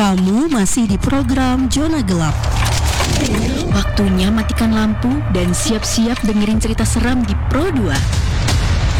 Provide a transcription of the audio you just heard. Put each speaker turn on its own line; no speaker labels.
Kamu masih di program Zona Gelap.
Waktunya matikan lampu dan siap-siap dengerin cerita seram di Pro 2.